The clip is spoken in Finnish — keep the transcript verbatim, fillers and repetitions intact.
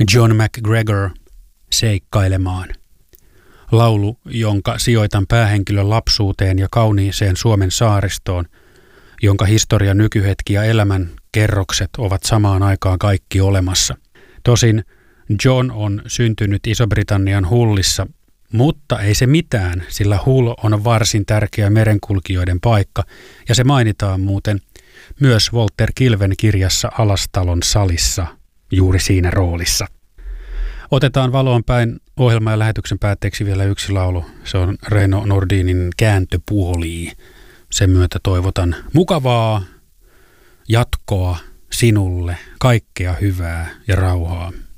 John McGregor seikkailemaan. Laulu, jonka sijoitan päähenkilön lapsuuteen ja kauniiseen Suomen saaristoon, jonka historia, nykyhetki ja elämän kerrokset ovat samaan aikaan kaikki olemassa. Tosin John on syntynyt Iso-Britannian Hullissa, mutta ei se mitään, sillä Hull on varsin tärkeä merenkulkijoiden paikka, ja se mainitaan muuten myös Walter Kilven kirjassa Alastalon salissa juuri siinä roolissa. Otetaan valoon päin ohjelman ja lähetyksen päätteeksi vielä yksi laulu. Se on Reino Nordinin Kääntöpuoli. Sen myötä toivotan mukavaa jatkoa sinulle, kaikkea hyvää ja rauhaa.